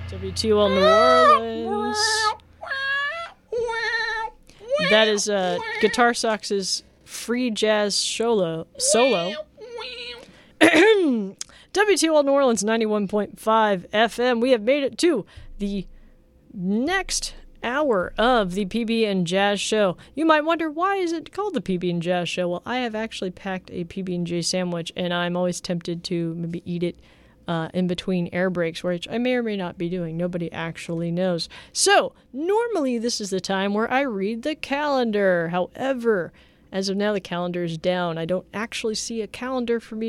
WTOL New Orleans. That is Guitar Sox's free jazz solo. WTOL New Orleans 91.5 FM. We have made it to the next hour of the PB and Jazz Show. You might wonder, why is it called the PB and Jazz Show? Well, I have actually packed a PB&J sandwich, and I'm always tempted to maybe eat it in between air breaks, which I may or may not be doing. Nobody actually knows. So, normally this is the time where I read the calendar. However, as of now, the calendar is down. I don't actually see a calendar for me